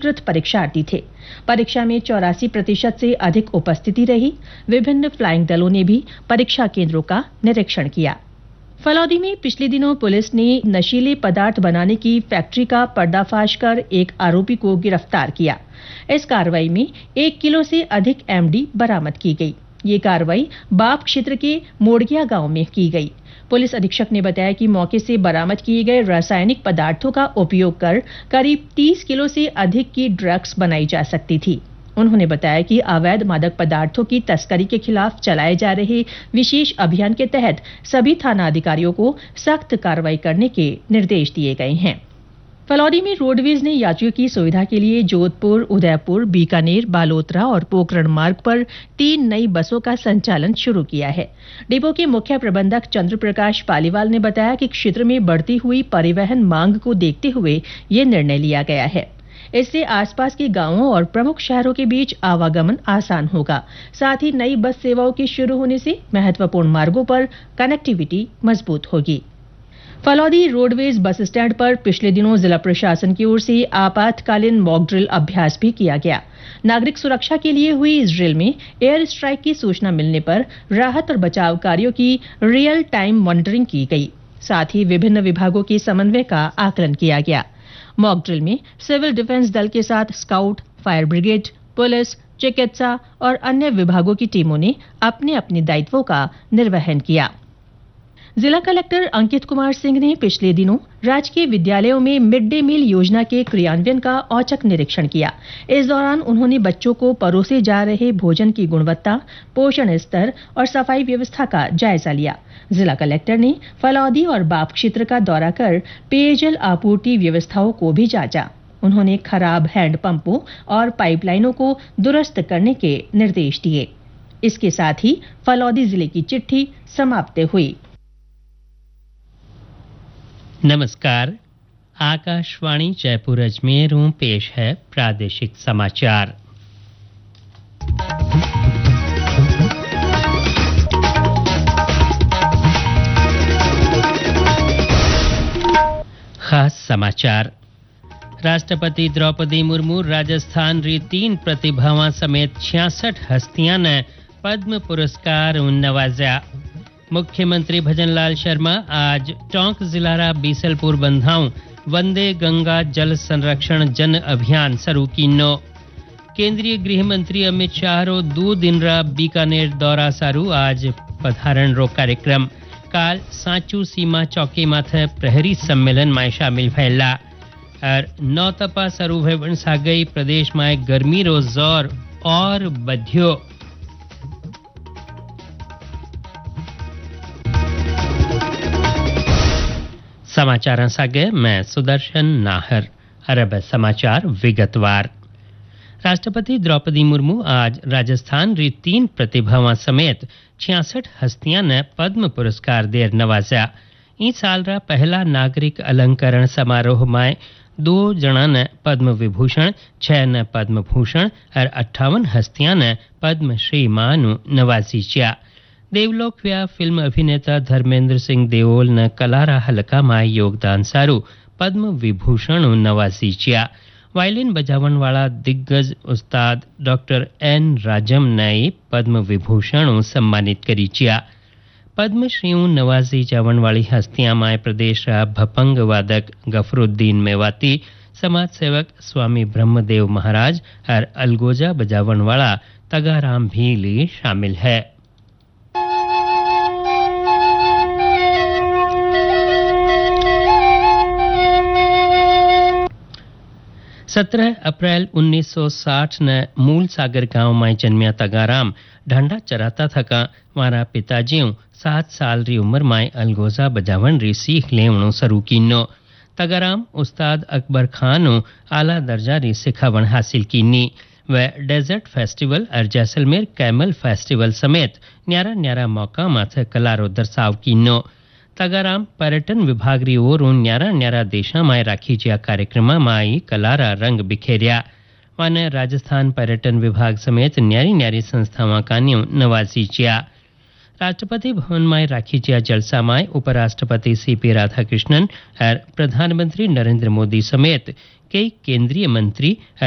पंजीकृत परीक्षार्थी थे। परीक्षा में 84% से अधिक उपस्थिति रही। विभिन्न फ्लाइंग दलों ने भी परीक्षा केंद्रों का निरीक्षण किया। फलौदी में पिछले दिनों पुलिस ने नशीले पदार्थ बनाने की फैक्ट्री का पर्दाफाश कर एक आरोपी को गिरफ्तार किया। इस कार्रवाई में 1 किलो से अधिक एमडी बरामद की गई। ये कार्रवाई बाप क्षेत्र के मोड़गिया गांव में की गई। पुलिस अधीक्षक ने बताया कि मौके से बरामद किए गए रासायनिक पदार्थों का उपयोग कर करीब 30 किलो से अधिक की ड्रग्स बनाई जा सकती थी। उन्होंने बताया कि अवैध मादक पदार्थों की तस्करी के खिलाफ चलाए जा रहे विशेष अभियान के तहत सभी थाना अधिकारियों को सख्त कार्रवाई करने के निर्देश दिए गए हैं। फलौदी में रोडवेज ने यात्रियों की सुविधा के लिए जोधपुर, उदयपुर, बीकानेर, बालोतरा और पोखरण मार्ग पर 3 नई बसों का संचालन शुरू किया है। डिपो के मुख्य प्रबंधक चंद्र प्रकाश पालीवाल ने बताया कि क्षेत्र में बढ़ती हुई परिवहन मांग को देखते हुए ये निर्णय लिया गया है। इससे आसपास के गांवों और प्रमुख शहरों के बीच आवागमन आसान होगा। साथ ही नई बस सेवाओं के शुरू होने से महत्वपूर्ण मार्गों पर कनेक्टिविटी मजबूत होगी। फलौदी रोडवेज बस स्टैंड पर पिछले दिनों जिला प्रशासन की ओर से आपातकालीन मॉक ड्रिल अभ्यास भी किया गया। नागरिक सुरक्षा के लिए हुई इस ड्रिल में एयर स्ट्राइक की सूचना मिलने पर राहत और बचाव कार्यों की रियल टाइम मॉनिटरिंग की गई। साथ ही विभिन्न विभागों के समन्वय का आकलन किया गया। मॉक ड्रिल में सिविल डिफेंस दल के साथ स्काउट, फायर ब्रिगेड, पुलिस, चिकित्सा और अन्य विभागों की टीमों ने अपने अपने दायित्वों का निर्वहन किया। जिला कलेक्टर अंकित कुमार सिंह ने पिछले दिनों राजकीय विद्यालयों में मिड डे मील योजना के क्रियान्वयन का औचक निरीक्षण किया। इस दौरान उन्होंने बच्चों को परोसे जा रहे भोजन की गुणवत्ता, पोषण स्तर और सफाई व्यवस्था का जायजा लिया। जिला कलेक्टर ने फलौदी और बाप क्षेत्र का दौरा कर पेयजल आपूर्ति व्यवस्थाओं को भी जांचा। उन्होंने खराब हैंडपंपों और पाइपलाइनों को दुरुस्त करने के निर्देश दिए। इसके साथ ही फलौदी जिले की चिट्ठी समाप्त हुई। नमस्कार, आकाशवाणी जयपुर अजमेर पेश है प्रादेशिक समाचार। खास समाचार। राष्ट्रपति द्रौपदी मुर्मू राजस्थान री 3 प्रतिभावां समेत 66 हस्तियां ने पद्म पुरस्कार नवाजा। मुख्यमंत्री भजनलाल शर्मा आज टोंक जिलारा बीसलपुर बंधाऊ वंदे गंगा जल संरक्षण जन अभियान शुरू कीनो। केंद्रीय गृह मंत्री अमित शाह रो 2 दिन रा बीकानेर दौरा सारू आज पधारण रो कार्यक्रम। काल सांचू सीमा चौकी माथे प्रहरी सम्मेलन में शामिल भयला और 9 तपा शुरू भवन सागई प्रदेश में गर्मी रो जोर और बध्यो। समाचार सागे मैं सुदर्शन नाहर। अरब समाचार विगतवार। राष्ट्रपति द्रौपदी मुर्मू आज राजस्थान री 3 प्रतिभावां समेत 66 हस्तियां ने पद्म पुरस्कार देर नवाजा। इस साल रा पहला नागरिक अलंकरण समारोह में 2 जना ने पद्म विभूषण, 6 ने पद्म भूषण और 58 हस्तियां ने पद्मश्री मानु नवाजी चिया। देवलोक व्या फिल्म अभिनेता धर्मेंद्र सिंह देओल ने कलारा हलका में योगदान सारू पद्म विभूषण नवाजी चिया। वायलिन बजावन वाला दिग्गज उस्ताद डॉक्टर एन राजम ने पद्म विभूषण सम्मानित करी चिया। पद्मश्री नवाजी जावन वाली हस्तियां में प्रदेश रा भपंग वादक गफरुद्दीन मेवाती, समाज सेवक स्वामी ब्रह्मदेव महाराज और अलगोजा बजावन वाला तगाराम भीली शामिल है। 17 अप्रैल 1960 ने मूल सागर गांव में जन्मिया तगाराम ढंडा चराता थका मारा पिताजी 7 साल री उम्र में अलगोजा बजावन री सीख लेवणो शुरू कीनो। तगाराम उस्ताद अकबर खान आला दर्जा री सिखावण हासिल कीनी। वह डेजर्ट फेस्टिवल और जैसलमेर कैमल फेस्टिवल समेत न्यारा न्यारा मौका माथे कलारो दर्शाव कीनो। तगाराम पर्यटन विभाग री ओर न्यारा न्यारा देशा में राखी ज्या कार्यक्रम में कलारा रंग बिखेरिया। माने राजस्थान पर्यटन विभाग समेत न्यारी न्यारी संस्थावां कान्यो नवाजी ज्या। राष्ट्रपति भवन में राखी ज्या जलसा में उपराष्ट्रपति सीपी राधाकृष्णन और प्रधानमंत्री नरेंद्र मोदी समेत कई केंद्रीय मंत्री